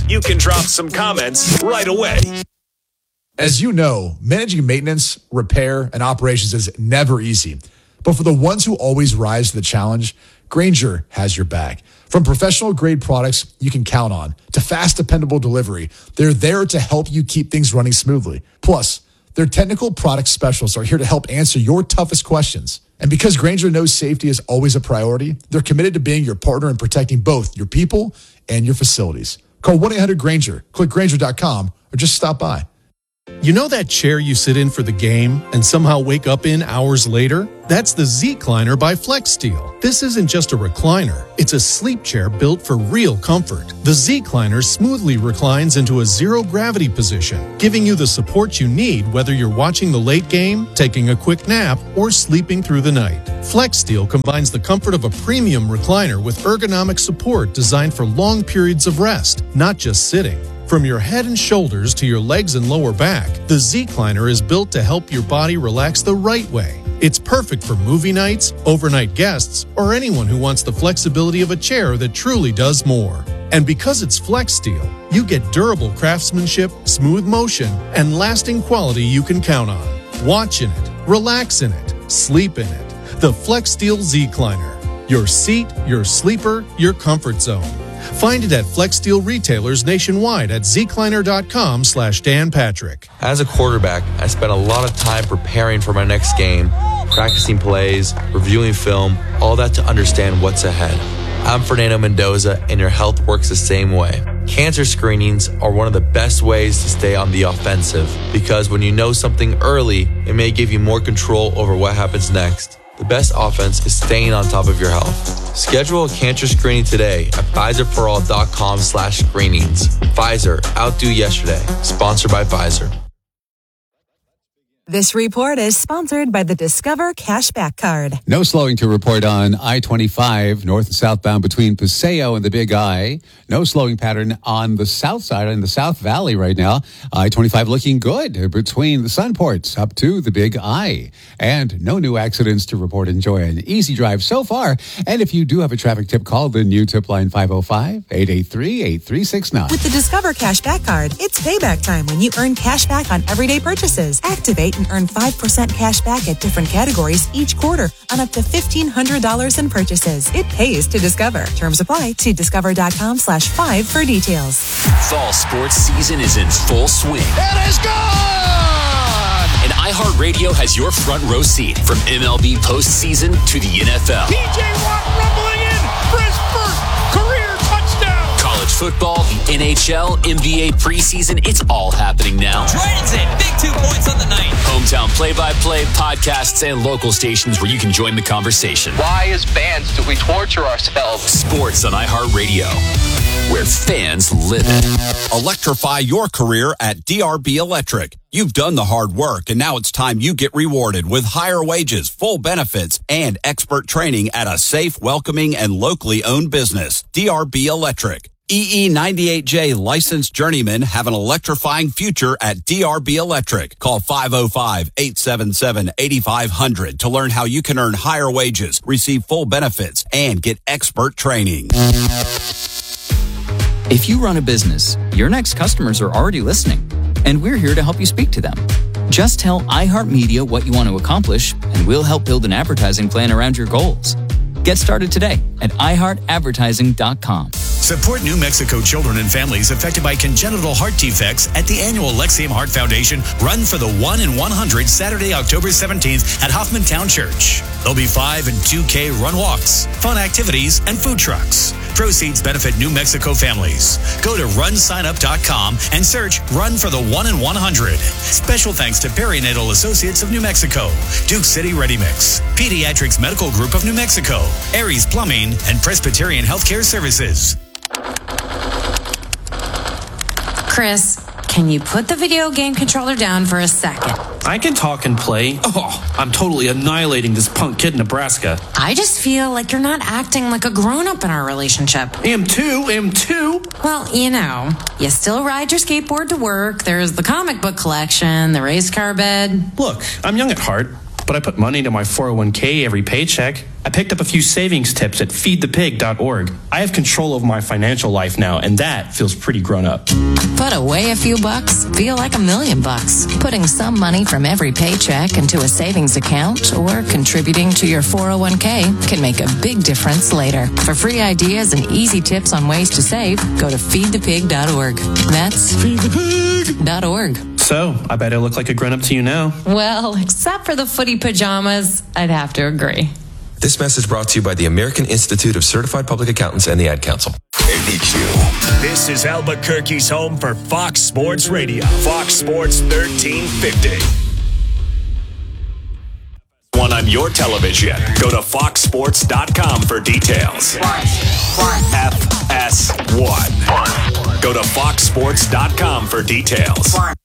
you can drop some comments right away. As you know, managing maintenance, repair, and operations is never easy. But for the ones who always rise to the challenge, Grainger has your back. From professional-grade products you can count on to fast, dependable delivery, they're there to help you keep things running smoothly. Plus, their technical product specialists are here to help answer your toughest questions. And because Grainger knows safety is always a priority, they're committed to being your partner in protecting both your people and your facilities. Call 1-800-GRAINGER, click Grainger.com, or just stop by. You know that chair you sit in for the game and somehow wake up in hours later? That's the Z-Cliner by FlexSteel. This isn't just a recliner. It's a sleep chair built for real comfort. The Z-Cliner smoothly reclines into a zero-gravity position, giving you the support you need whether you're watching the late game, taking a quick nap, or sleeping through the night. FlexSteel combines the comfort of a premium recliner with ergonomic support designed for long periods of rest, not just sitting. From your head and shoulders to your legs and lower back, the Z-Cliner is built to help your body relax the right way. It's perfect for movie nights, overnight guests, or anyone who wants the flexibility of a chair that truly does more. And because it's FlexSteel, you get durable craftsmanship, smooth motion, and lasting quality you can count on. Watch in it, relax in it, sleep in it. The FlexSteel Z-Cliner. Your seat, your sleeper, your comfort zone. Find it at FlexSteel retailers nationwide at zcliner.com/Dan Patrick. As a quarterback, I spent a lot of time preparing for my next game, practicing plays, reviewing film, all that to understand what's ahead. I'm Fernando Mendoza, and your health works the same way. Cancer screenings are one of the best ways to stay on the offensive because when you know something early, it may give you more control over what happens next. The best offense is staying on top of your health. Schedule a cancer screening today at PfizerForAll.com/screenings. Pfizer, outdo yesterday. Sponsored by Pfizer. This report is sponsored by the Discover Cashback Card. No slowing to report on I-25 north and southbound between Paseo and the Big I. No slowing pattern on the south side in the South Valley right now. I-25 looking good between the Sunports up to the Big I. And no new accidents to report. Enjoy an easy drive so far. And if you do have a traffic tip, call the new tip line 505-883-8369. With the Discover Cashback Card, it's payback time when you earn cash back on everyday purchases. Activate and earn 5% cash back at different categories each quarter on up to $1,500 in purchases. It pays to Discover. Terms apply. See discover.com/5 for details. Fall sports season is in full swing. It is gone! And iHeartRadio has your front row seat from MLB postseason to the NFL. P.J. Watt rumbling in for his first career touchdown. College football, the NHL, NBA preseason, it's all happening now. Dragons in, big 2 points on the night. Hometown play-by-play, podcasts, and local stations where you can join the conversation. Why, as fans, do we torture ourselves? Sports on iHeartRadio, where fans live it. Electrify your career at DRB Electric. You've done the hard work, and now it's time you get rewarded with higher wages, full benefits, and expert training at a safe, welcoming, and locally owned business. DRB Electric. EE98J licensed journeymen have an electrifying future at DRB Electric. Call 505-877-8500 to learn how you can earn higher wages, receive full benefits, and get expert training. If you run a business, your next customers are already listening, and we're here to help you speak to them. Just tell iHeartMedia what you want to accomplish, and we'll help build an advertising plan around your goals. Get started today at iHeartAdvertising.com. Support New Mexico children and families affected by congenital heart defects at the annual Lexium Heart Foundation Run for the 1 in 100 Saturday, October 17th at Hoffmantown Church. There'll be 5 and 2K run walks, fun activities, and food trucks. Proceeds benefit New Mexico families. Go to runsignup.com and search Run for the 1 in 100. Special thanks to Perinatal Associates of New Mexico, Duke City Ready Mix, Pediatrics Medical Group of New Mexico, Aries Plumbing, and Presbyterian Healthcare Services. Chris, can you put the video game controller down for a second? I can talk and play. Oh, I'm totally annihilating this punk kid in Nebraska. I just feel like you're not acting like a grown-up in our relationship. Am too. Well, you know, you still ride your skateboard to work. There's the comic book collection, the race car bed. Look, I'm young at heart, but I put money into my 401k every paycheck. I picked up a few savings tips at feedthepig.org. I have control over my financial life now, and that feels pretty grown up. Put away a few bucks, feel like $1 million bucks. Putting some money from every paycheck into a savings account or contributing to your 401k can make a big difference later. For free ideas and easy tips on ways to save, go to feedthepig.org. That's feedthepig.org. So, I bet I look like a grown-up to you now. Well, except for the footy pajamas, I'd have to agree. This message brought to you by the American Institute of Certified Public Accountants and the Ad Council. ABQ. This is Albuquerque's home for Fox Sports Radio. Fox Sports 1350. One on your television. Go to foxsports.com for details. FS1. Go to foxsports.com for details.